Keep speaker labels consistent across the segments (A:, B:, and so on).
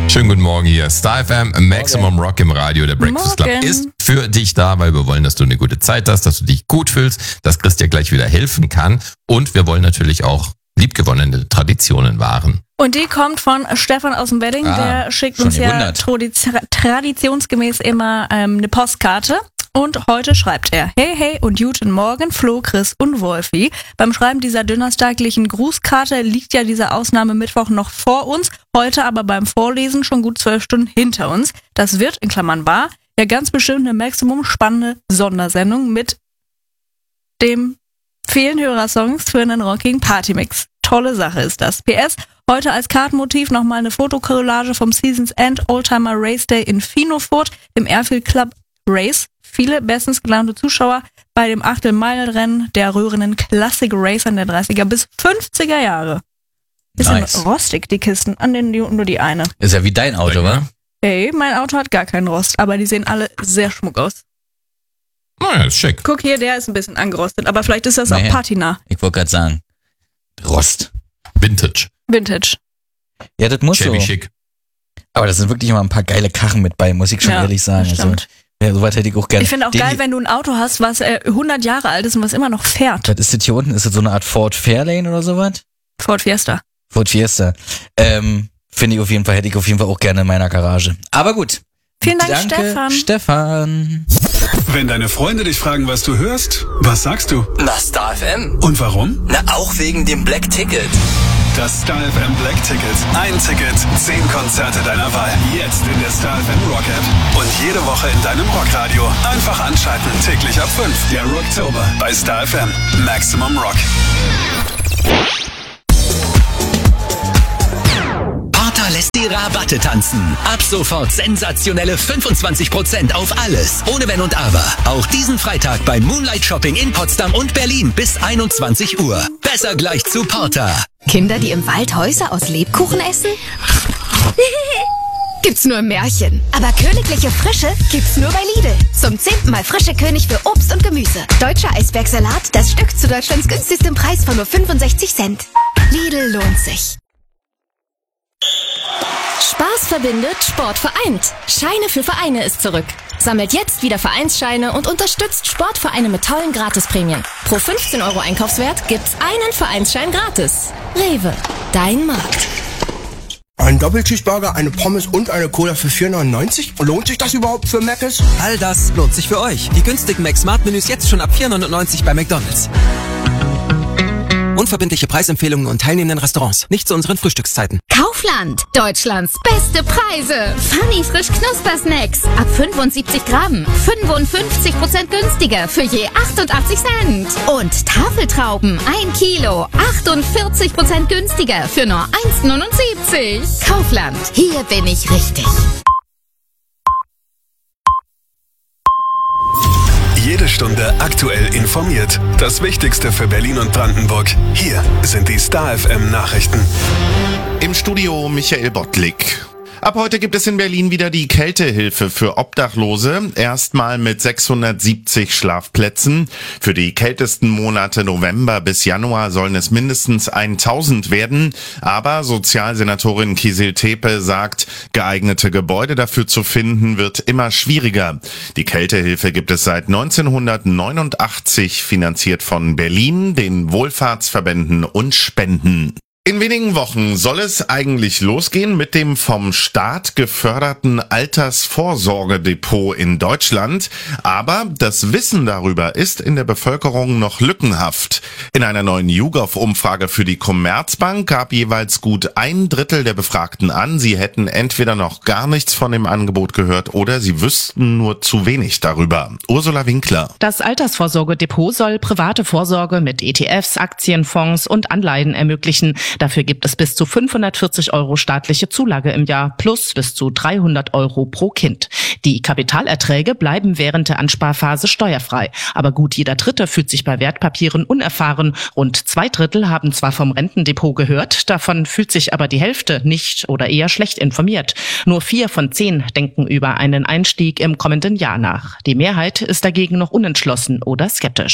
A: Schönen guten Morgen hier. Star FM, Maximum Rock im Radio. Der Breakfast Club ist für dich da, weil wir wollen, dass du eine gute Zeit hast, dass du dich gut fühlst, dass Chris dir gleich wieder helfen kann. Und wir wollen natürlich auch liebgewonnene Traditionen wahren.
B: Und die kommt von Stefan aus dem Wedding. Der schickt uns ja traditionsgemäß immer eine Postkarte. Und heute schreibt er: Hey und guten Morgen, Flo, Chris und Wolfi. Beim Schreiben dieser donnerstaglichen Grußkarte liegt ja dieser Ausnahmemittwoch noch vor uns, heute aber beim Vorlesen schon gut 12 Stunden hinter uns. Das wird, in Klammern wahr, ja ganz bestimmt eine Maximum spannende Sondersendung mit dem vielen Hörersongs für einen rockigen Partymix. Tolle Sache ist das. PS, heute als Kartenmotiv nochmal eine Fotokollage vom Seasons End Oldtimer Race Day in Finofurt im Airfield Club Race. Viele bestens gelaunte Zuschauer bei dem Achtelmeilenrennen der rührenden Classic Racern der 30er bis 50er Jahre. Bisschen rostig, die Kisten, an denen nur die eine.
C: Ist ja wie dein Auto, wa?
B: Hey, mein Auto hat gar keinen Rost, aber die sehen alle sehr schmuck aus.
A: Naja, ist schick.
B: Guck hier, der ist ein bisschen angerostet, aber vielleicht ist das auch Patina.
C: Ich wollte gerade sagen, Rost.
A: Vintage.
C: Ja, das muss so.
A: Schick.
C: Aber das sind wirklich immer ein paar geile Karren mit bei, muss ich schon ehrlich sagen. Also, ja, soweit hätte ich auch gerne.
B: Ich finde auch geil, wenn du ein Auto hast, was 100 Jahre alt ist und was immer noch fährt.
C: Was ist das hier unten? Ist das so eine Art Ford Fairlane oder sowas?
B: Ford Fiesta.
C: Finde ich auf jeden Fall, hätte ich auf jeden Fall auch gerne in meiner Garage. Aber gut.
B: Vielen Dank,
C: Danke, Stefan.
D: Wenn deine Freunde dich fragen, was du hörst, was sagst du?
E: Na, Star FM.
D: Und warum?
E: Na, auch wegen dem Black Ticket.
D: Das Star FM Black Ticket. Ein Ticket, 10 Konzerte deiner Wahl. Jetzt in der Star FM Rock App. Und jede Woche in deinem Rockradio. Einfach anschalten, täglich ab 5. Der Rocktober bei Star FM. Maximum Rock.
E: Porter lässt die Rabatte tanzen. Ab sofort sensationelle 25% auf alles. Ohne Wenn und Aber. Auch diesen Freitag beim Moonlight Shopping in Potsdam und Berlin bis 21 Uhr. Besser gleich zu Porter.
F: Kinder, die im Wald Häuser aus Lebkuchen essen? Gibt's nur im Märchen. Aber königliche Frische gibt's nur bei Lidl. Zum 10. Mal frische König für Obst und Gemüse. Deutscher Eisbergsalat, das Stück zu Deutschlands günstigstem Preis von nur 65 Cent. Lidl lohnt sich.
G: Spaß verbindet, Sport vereint. Scheine für Vereine ist zurück. Sammelt jetzt wieder Vereinsscheine und unterstützt Sportvereine mit tollen Gratisprämien. Pro 15 € Einkaufswert gibt's einen Vereinsschein gratis. Rewe, dein Markt.
H: Ein Doppelcheeseburger, eine Pommes und eine Cola für 4,99? Lohnt sich das überhaupt für Mc's?
I: All das lohnt sich für euch. Die günstigen Mac-Smart-Menüs jetzt schon ab 4,99 bei McDonald's. Unverbindliche Preisempfehlungen und teilnehmenden Restaurants. Nicht zu unseren Frühstückszeiten.
F: Kaufland. Deutschlands beste Preise. Funny frisch Knusper-Snacks. Ab 75 Gramm. 55% günstiger für je 88 Cent. Und Tafeltrauben. 1 Kilo. 48% günstiger für nur 1,79. Kaufland. Hier bin ich richtig.
D: Jede Stunde aktuell informiert. Das Wichtigste für Berlin und Brandenburg. Hier sind die Star FM Nachrichten.
J: Im Studio Michael Bottlik. Ab heute gibt es in Berlin wieder die Kältehilfe für Obdachlose. Erstmal mit 670 Schlafplätzen. Für die kältesten Monate November bis Januar sollen es mindestens 1000 werden. Aber Sozialsenatorin Kiesil-Tepe sagt, geeignete Gebäude dafür zu finden, wird immer schwieriger. Die Kältehilfe gibt es seit 1989, finanziert von Berlin, den Wohlfahrtsverbänden und Spenden. In wenigen Wochen soll es eigentlich losgehen mit dem vom Staat geförderten Altersvorsorgedepot in Deutschland. Aber das Wissen darüber ist in der Bevölkerung noch lückenhaft. In einer neuen YouGov-Umfrage für die Commerzbank gab jeweils gut 1/3 der Befragten an, sie hätten entweder noch gar nichts von dem Angebot gehört oder sie wüssten nur zu wenig darüber. Ursula Winkler.
K: Das Altersvorsorgedepot soll private Vorsorge mit ETFs, Aktienfonds und Anleihen ermöglichen. Dafür gibt es bis zu 540 € staatliche Zulage im Jahr plus bis zu 300 € pro Kind. Die Kapitalerträge bleiben während der Ansparphase steuerfrei. Aber gut jeder Dritte fühlt sich bei Wertpapieren unerfahren. Rund 2/3 haben zwar vom Rentendepot gehört, davon fühlt sich aber die Hälfte nicht oder eher schlecht informiert. Nur 4 von 10 denken über einen Einstieg im kommenden Jahr nach. Die Mehrheit ist dagegen noch unentschlossen oder skeptisch.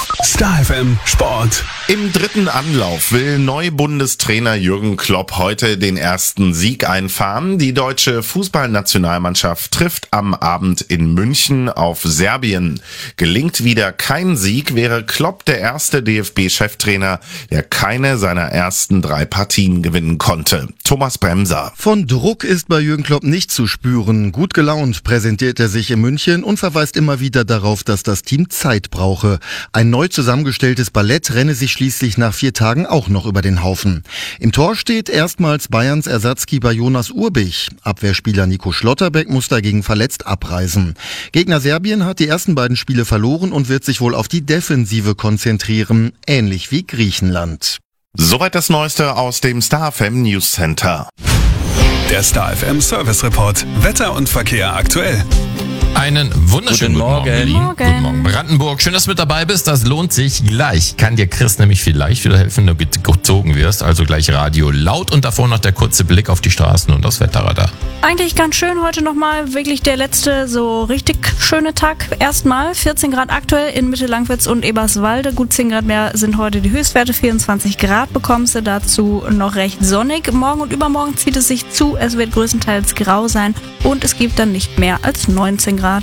D: Star FM Sport.
J: Im dritten Anlauf will Neubundestrainer Jürgen Klopp heute den ersten Sieg einfahren. Die deutsche Fußballnationalmannschaft trifft am Abend in München auf Serbien. Gelingt wieder kein Sieg, wäre Klopp der erste DFB-Cheftrainer, der keine seiner ersten 3 Partien gewinnen konnte. Thomas Bremser.
L: Von Druck ist bei Jürgen Klopp nicht zu spüren. Gut gelaunt präsentiert er sich in München und verweist immer wieder darauf, dass das Team Zeit brauche. Ein neu zusammengestelltes Ballett renne sich schließlich nach 4 Tagen auch noch über den Haufen. Im Tor steht erstmals Bayerns Ersatzkeeper Jonas Urbich. Abwehrspieler Nico Schlotterbeck muss dagegen verletzt abreisen. Gegner Serbien hat die ersten beiden Spiele verloren und wird sich wohl auf die Defensive konzentrieren, ähnlich wie Griechenland.
J: Soweit das Neueste aus dem Star FM News Center.
D: Der Star FM Service Report. Wetter und Verkehr aktuell.
A: Einen wunderschönen guten Morgen, Berlin. Guten Morgen, Brandenburg. Schön, dass du mit dabei bist. Das lohnt sich gleich. Kann dir Chris nämlich vielleicht wieder helfen, wenn du gezogen wirst. Also gleich Radio laut und davor noch der kurze Blick auf die Straßen und das Wetterradar.
B: Eigentlich ganz schön heute nochmal. Wirklich der letzte so richtig schöne Tag. Erstmal 14 Grad aktuell in Mitte Langwitz und Eberswalde. Gut 10 Grad mehr sind heute die Höchstwerte. 24 Grad bekommst du. Dazu noch recht sonnig. Morgen und übermorgen zieht es sich zu. Es wird größtenteils grau sein und es gibt dann nicht mehr als 19 Grad.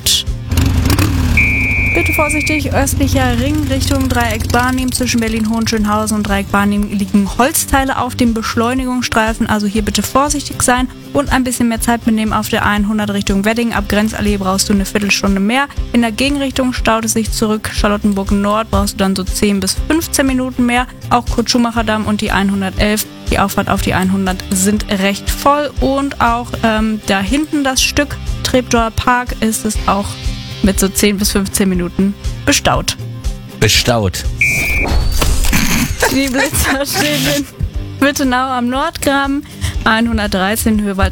B: Bitte vorsichtig, östlicher Ring Richtung Dreieck Barnim. Zwischen Berlin-Hohenschönhausen und Dreieck Barnim liegen Holzteile auf dem Beschleunigungsstreifen, also hier bitte vorsichtig sein und ein bisschen mehr Zeit mitnehmen auf der 100 Richtung Wedding. Ab Grenzallee brauchst du eine Viertelstunde mehr. In der Gegenrichtung staut es sich zurück. Charlottenburg Nord brauchst du dann so 10 bis 15 Minuten mehr. Auch Kurt-Schumacher-Damm und die 111, die Auffahrt auf die 100 sind recht voll und auch da hinten das Stück Treptower Park ist es auch mit so 10 bis 15 Minuten bestaut.
C: Bestaut.
B: Die Blitzer stehen in Wittenau am Nordgraben, 113 Höhewald